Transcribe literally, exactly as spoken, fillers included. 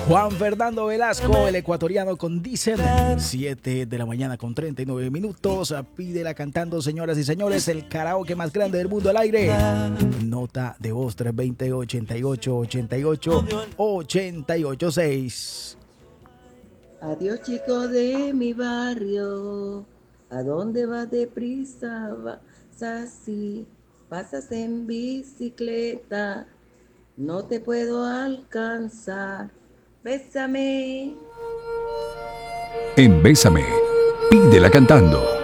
Juan Fernando Velasco, el ecuatoriano con Dicen. siete de la mañana con treinta y nueve minutos. Pídela cantando, señoras y señores. El karaoke más grande del mundo al aire. Nota de voz tres dos cero, ochenta y ocho, ochenta y ocho, ochenta y ocho seis. Adiós, chico de mi barrio. ¿A dónde vas deprisa? Vas así. Pasas en bicicleta. No te puedo alcanzar. Bésame. En Bésame, pídela cantando.